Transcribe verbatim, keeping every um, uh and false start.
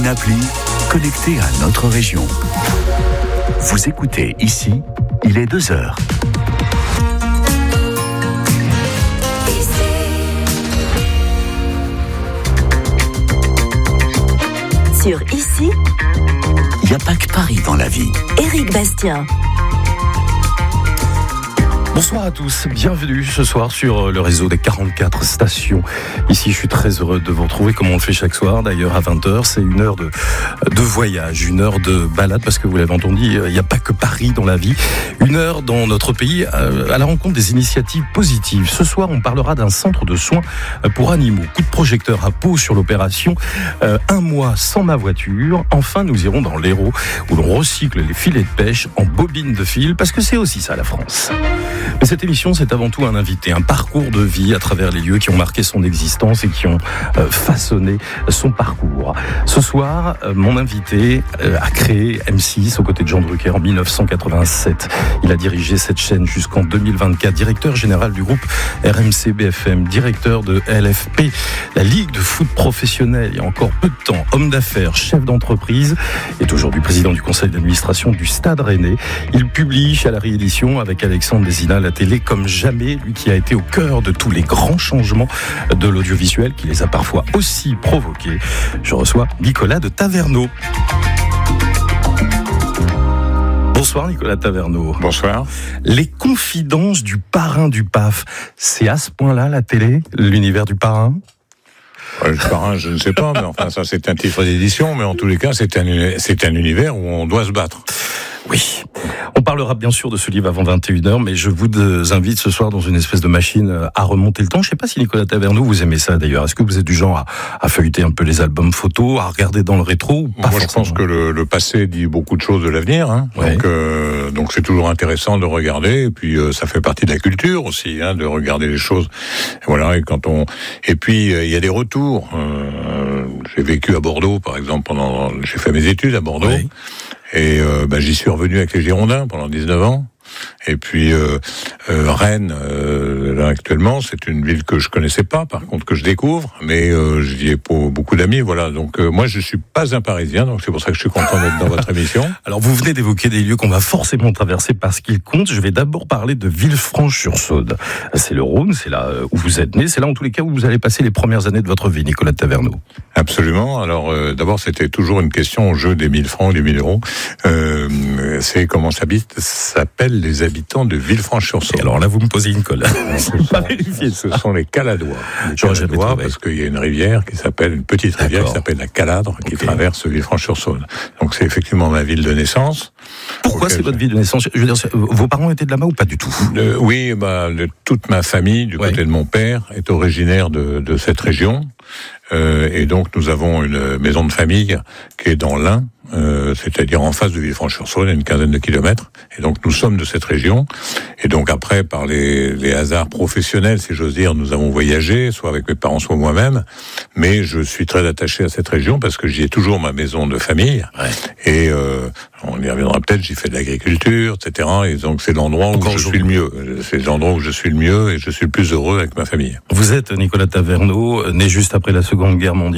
appli connectée à notre région. Vous écoutez ici, il est deux heures. Sur Ici, il n'y a pas que Paris dans la vie. Éric Bastien. Bonsoir à tous, bienvenue ce soir sur le réseau des quarante-quatre stations. Ici, je suis très heureux de vous retrouver comme on le fait chaque soir. D'ailleurs, à vingt heures, c'est une heure de, de voyage, une heure de balade, parce que vous l'avez entendu, il n'y a pas que Paris dans la vie. Une heure dans notre pays à la rencontre des initiatives positives. Ce soir, on parlera d'un centre de soins pour animaux. Coup de projecteur à Pau sur l'opération euh, Un mois sans ma voiture. Enfin, nous irons dans l'Hérault, où l'on recycle les filets de pêche en bobines de fil, parce que c'est aussi ça la France. Mais cette émission, c'est avant tout un invité, un parcours de vie à travers les lieux qui ont marqué son existence et qui ont euh, façonné son parcours. Ce soir, euh, mon invité euh, a créé M six aux côtés de Jean Drucker en dix-neuf cent quatre-vingt-sept. Il a dirigé cette chaîne jusqu'en deux mille vingt-quatre, directeur général du groupe R M C B F M, directeur de L F P, la Ligue de foot professionnelle, il y a encore peu de temps, homme d'affaires, chef d'entreprise, est aujourd'hui président du conseil d'administration du Stade Rennais. Il publie chez la réédition avec Alexandre Dézina la télé comme jamais, lui qui a été au cœur de tous les grands changements de l'audiovisuel, qui les a parfois aussi provoqués. Je reçois Nicolas de Taverneau. Bonsoir Nicolas Taverneau. Bonsoir. Les confidences du parrain du P A F, c'est à ce point-là la télé, l'univers du parrain ? Le parrain, je ne sais pas, mais enfin ça c'est un titre d'édition, mais en tous les cas c'est un, c'est un univers où on doit se battre. Oui, on parlera bien sûr de ce livre avant vingt et une heures, mais je vous invite ce soir dans une espèce de machine à remonter le temps. Je ne sais pas si Nicolas Taverneau, vous aimez ça d'ailleurs. Est-ce que vous êtes du genre à, à feuilleter un peu les albums photos, à regarder dans le rétro ou pas? Moi, je pense que le, le passé dit beaucoup de choses de l'avenir. Hein. Ouais. Donc, euh, donc c'est toujours intéressant de regarder. Et puis, euh, ça fait partie de la culture aussi, hein, de regarder les choses. Et voilà. Et quand on, et puis, il euh, y a des retours. Euh, j'ai vécu à Bordeaux, par exemple, pendant, j'ai fait mes études à Bordeaux. Ouais. Et euh, bah, j'y suis revenu avec les Girondins pendant dix-neuf ans. Et puis euh, euh, Rennes, euh, là actuellement, c'est une ville que je connaissais pas, par contre que je découvre, mais euh, j'y ai pas beaucoup d'amis, voilà. Donc euh, moi, je suis pas un Parisien, donc c'est pour ça que je suis content d'être dans votre émission. Alors vous venez d'évoquer des lieux qu'on va forcément traverser parce qu'ils comptent. Je vais d'abord parler de Villefranche-sur-Saône. C'est le Rhône, c'est là où vous êtes né, c'est là en tous les cas où vous allez passer les premières années de votre vie, Nicolas Taverneau. Absolument. Alors euh, d'abord, c'était toujours une question au jeu des mille francs, des mille euros. Euh, c'est comment s'habite, s'appelle les habitants de Villefranche-sur-Saône. Alors là, vous me posez une colle. Ce, sont, ce sont les Caladois. Les Caladois, parce qu'il y a une rivière qui s'appelle, une petite rivière D'accord. qui s'appelle la Caladre, qui okay. traverse Villefranche-sur-Saône. Donc c'est effectivement ma ville de naissance. Pourquoi c'est votre ville de naissance? Je veux dire, vos parents étaient de là-bas ou pas du tout? euh, Oui, bah, le, toute ma famille, du ouais. côté de mon père, est originaire de, de cette région. Euh, et donc nous avons une maison de famille qui est dans l'Ain, euh, c'est-à-dire en face de Villefranche-sur-Saône, à une quinzaine de kilomètres. Et donc nous sommes de cette région. Et donc après, par les, les hasards professionnels, si j'ose dire, nous avons voyagé, soit avec mes parents, soit moi-même. Mais je suis très attaché à cette région parce que j'y ai toujours ma maison de famille. Ouais. Et euh, on y reviendra peut-être. J'y fais de l'agriculture, et cetera. Et donc c'est l'endroit où Encore je suis le mieux. C'est l'endroit où je suis le mieux et je suis le plus heureux avec ma famille. Vous êtes Nicolas Taverneau, né juste après la Seconde Guerre mondiale.